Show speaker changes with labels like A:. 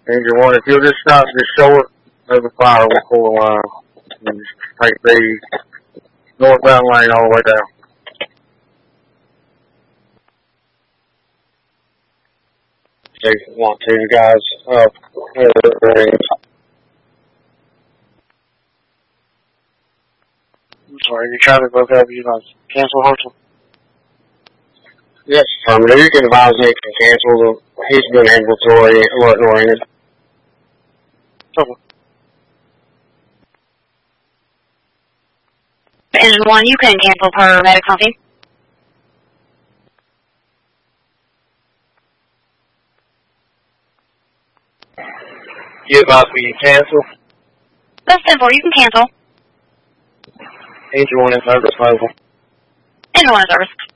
A: Angel 1, if you'll just stop just short of the fire on the quarter line and just take the northbound lane all the way down. Jason 1, 2, the guys up.
B: I'm sorry, your traffic broke up. You guys cancel Hartzell?
A: Yes, you can advise Nick to cancel. He's been ambulatory oriented.
B: Okay.
C: Engine 1, you can cancel per medic copy.
A: You advise me to cancel?
C: That's 10-4, you can cancel.
A: Angel 1 in service, Mobile.
C: Engine 1 in service.